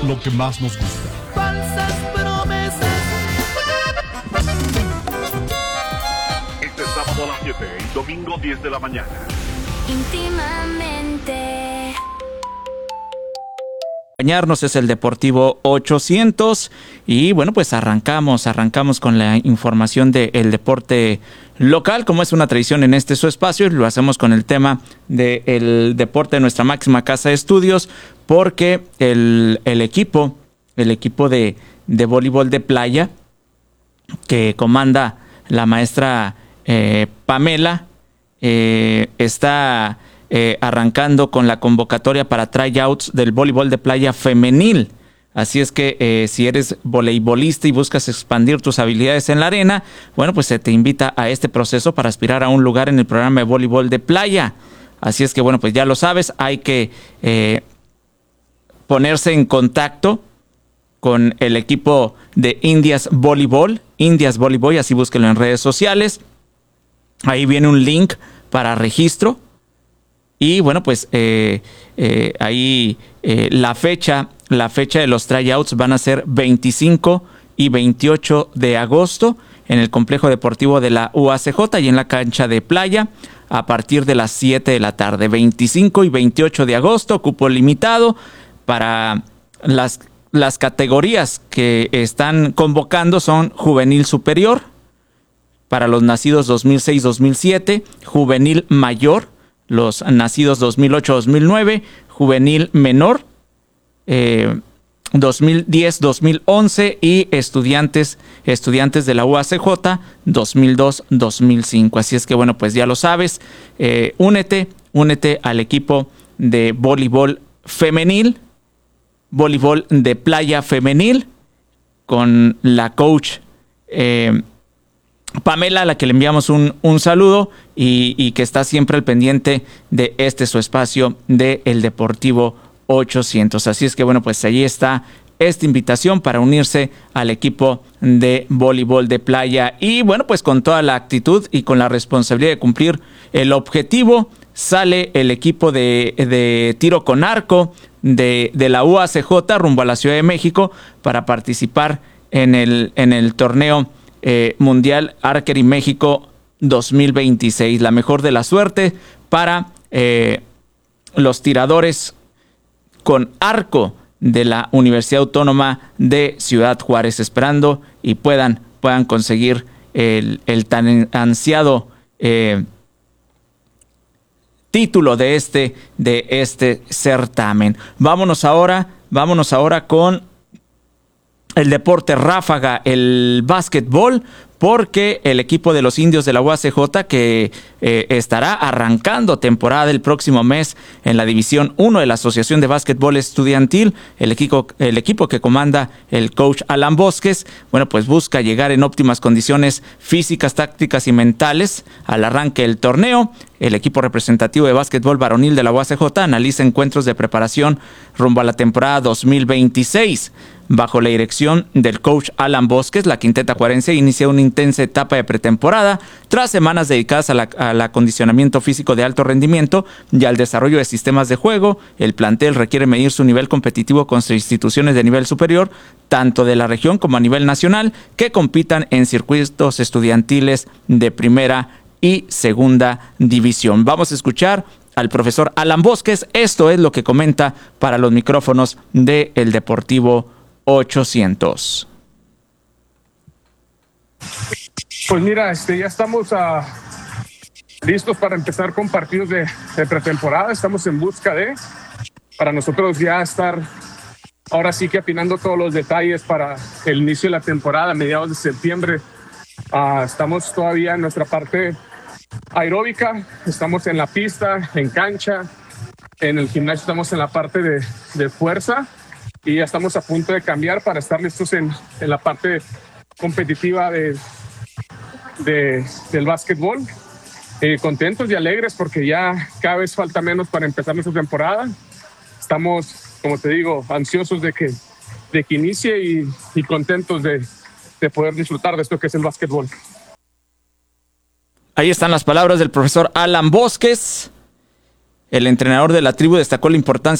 lo que más nos gusta. Falsas promesas. Este sábado a las 7 y domingo 10 de la mañana. Íntimamente. Acompañarnos es el Deportivo 800 y bueno, pues arrancamos con la información del deporte local, como es una tradición en este su espacio, y lo hacemos con el tema del deporte de nuestra máxima casa de estudios, porque el equipo de voleibol de playa que comanda la maestra Pamela está arrancando con la convocatoria para tryouts del voleibol de playa femenil. Así es que si eres voleibolista y buscas expandir tus habilidades en la arena, bueno, pues se te invita a este proceso para aspirar a un lugar en el programa de voleibol de playa. Así es que, bueno, pues ya lo sabes, hay que ponerse en contacto con el equipo de Indias Voleibol, así búsquenlo en redes sociales. Ahí viene un link para registro. Y bueno, pues ahí la fecha de los tryouts van a ser 25 y 28 de agosto en el complejo deportivo de la UACJ y en la cancha de playa a partir de las 7 de la tarde. 25 y 28 de agosto, cupo limitado para las categorías que están convocando son juvenil superior para los nacidos 2006-2007, juvenil mayor, los nacidos 2008-2009, juvenil menor, 2010-2011 y estudiantes de la UACJ 2002-2005. Así es que, bueno, pues ya lo sabes, únete al equipo de voleibol femenil, voleibol de playa femenil, con la coach Pamela, a la que le enviamos un saludo y que está siempre al pendiente de su espacio de El Deportivo 800. Así es que, bueno, pues allí está esta invitación para unirse al equipo de voleibol de playa. Y bueno, pues con toda la actitud y con la responsabilidad de cumplir el objetivo, sale el equipo de tiro con arco de la UACJ rumbo a la Ciudad de México para participar en el torneo Mundial Archery México 2026. La mejor de la suerte para los tiradores con arco de la Universidad Autónoma de Ciudad Juárez, esperando y puedan conseguir el tan ansiado título de este certamen. Vámonos ahora con el deporte ráfaga, el básquetbol, porque el equipo de los indios de la UACJ, que estará arrancando temporada el próximo mes en la División 1 de la Asociación de Básquetbol Estudiantil, el equipo que comanda el coach Alan Bosques, bueno, pues busca llegar en óptimas condiciones físicas, tácticas y mentales al arranque del torneo. El equipo representativo de básquetbol varonil de la UACJ analiza encuentros de preparación rumbo a la temporada 2026. Bajo la dirección del coach Alan Bosques, la quinteta juarense inicia una intensa etapa de pretemporada tras semanas dedicadas al acondicionamiento físico de alto rendimiento y al desarrollo de sistemas de juego. El plantel requiere medir su nivel competitivo con instituciones de nivel superior, tanto de la región como a nivel nacional, que compitan en circuitos estudiantiles de primera y segunda división. Vamos a escuchar al profesor Alan Bosques. Esto es lo que comenta para los micrófonos de El Deportivo 800. Pues mira, ya estamos listos para empezar con partidos de pretemporada. Estamos en busca para nosotros ya estar ahora sí que afinando todos los detalles para el inicio de la temporada a mediados de septiembre. Estamos todavía en nuestra parte aeróbica, estamos en la pista, en cancha, en el gimnasio estamos en la parte de fuerza y ya estamos a punto de cambiar para estar listos en la parte competitiva del básquetbol. Contentos y alegres porque ya cada vez falta menos para empezar nuestra temporada. Estamos, como te digo, ansiosos de que inicie y contentos de poder disfrutar de esto que es el básquetbol. Ahí están las palabras del profesor Alan Bosques. El entrenador de la tribu destacó la importancia